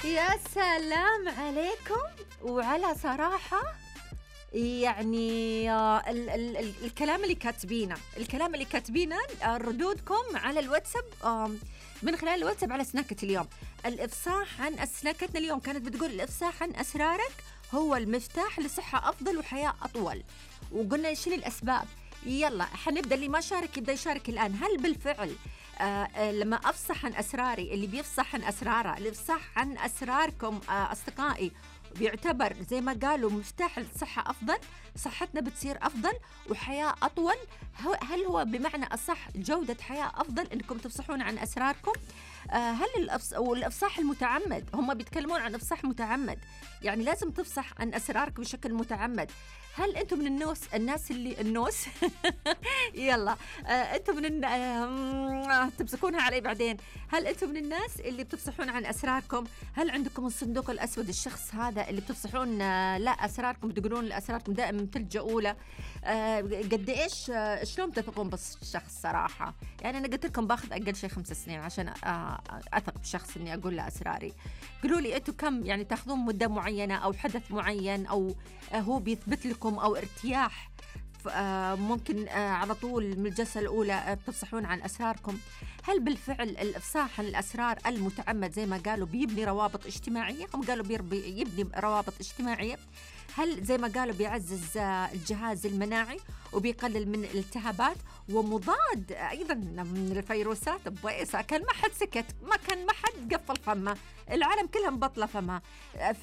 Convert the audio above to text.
يا سلام عليكم وعلى صراحة يعني الكلام اللي كاتبينه ردودكم على الواتساب من خلال الواتساب على سناكة اليوم. الإفصاح عن سناكتنا اليوم كانت بتقول الإفصاح عن أسرارك هو المفتاح لصحة أفضل وحياة أطول، وقلنا شنو الأسباب. يلا حنبدأ، اللي ما شارك يبدأ يشارك الآن. هل بالفعل لما أفصح عن أسراري، اللي بيفصح عن أسراره، الإفصاح عن أسراركم أصدقائي بيعتبر زي ما قالوا مفتاح الصحة أفضل، صحتنا بتصير أفضل وحياة أطول؟ هل هو بمعنى أصح جودة حياة أفضل إنكم تفصحون عن أسراركم؟ هل والإفصاح المتعمد، هم بيتكلمون عن إفصاح متعمد، يعني لازم تفصح عن أسرارك بشكل متعمد. هل أنتم من الناس اللي يلا أنتم من تمسكونها علي بعدين. هل أنتم من الناس اللي بتفصحون عن أسراركم؟ هل عندكم الصندوق الأسود، الشخص هذا اللي بتفصحون لا أسراركم، تقولون لأسراركم دائما تلجؤوا له؟ قد إيش شلون تثقون بالشخص صراحة؟ يعني أنا قلت لكم باخذ أقل شيء 5 سنين عشان أثق بالشخص إني أقول له أسراري. قولوا لي أنتم كم يعني تأخذون مدة معينة أو حدث معين أو هو بيثبت لكم أو ارتياح ممكن على طول من الجلسة الأولى بتفصحون عن أسراركم؟ هل بالفعل الإفصاح عن الأسرار المتعمد زي ما قالوا بيبني روابط اجتماعية؟ هم قالوا يبني روابط اجتماعية. هل زي ما قالوا بيعزز الجهاز المناعي وبيقلل من الالتهابات ومضاد أيضا من الفيروسات؟ كان ما حد سكت، ما كان ما حد قفل فمه، العالم كلها مبطلة فمها.